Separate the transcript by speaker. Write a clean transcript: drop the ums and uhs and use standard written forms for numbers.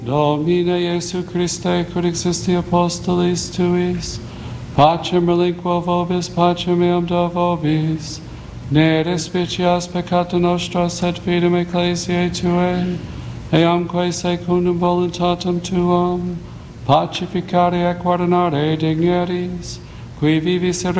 Speaker 1: Domine Iesu Christe, quod existi apostolis tuis, pacem relinquo vobis, pacem meam do vobis, ne despicias peccata nostra, sed fidem ecclesiae tuae, eamque secundum voluntatem tuam, pacificare et guardinare dignities, qui vivis et